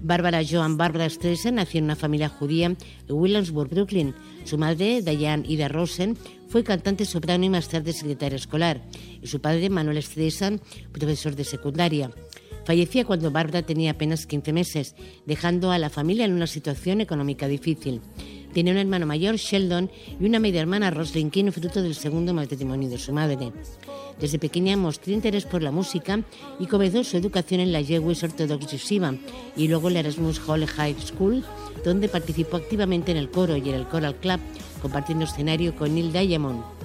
Barbara Joan Barbara Streisand nació en una familia judía en Williamsburg, Brooklyn. Su madre, Diane Ida Rosen, fue cantante soprano y más tarde secretaria escolar. Y su padre, Manuel Streisand, profesor de secundaria. Fallecía cuando Barbara tenía apenas 15 meses, dejando a la familia en una situación económica difícil. Tenía un hermano mayor, Sheldon, y una media hermana, Roslyn King, fruto del segundo matrimonio de su madre. Desde pequeña mostró interés por la música y comenzó su educación en la Jewish Orthodox Yeshiva y luego en la Erasmus Hall High School, donde participó activamente en el coro y en el Choral Club, compartiendo escenario con Neil Diamond.